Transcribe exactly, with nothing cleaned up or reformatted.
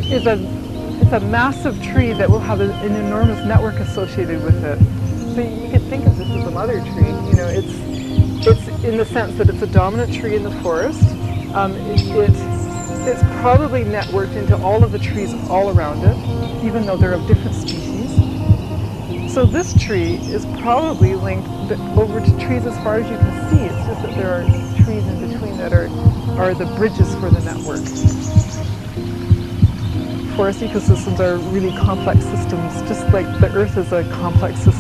is a, it's a massive tree that will have a, an enormous network associated with it. So you could think of this as a mother tree. You know, it's, it's in the sense that it's a dominant tree in the forest. Um, it, it, it's probably networked into all of the trees all around it, even though they're of different species. So this tree is probably linked over to trees as far as you can see. It's just that there are trees in between that are, are the bridges for the network. Forest ecosystems are really complex systems, just like the Earth is a complex system.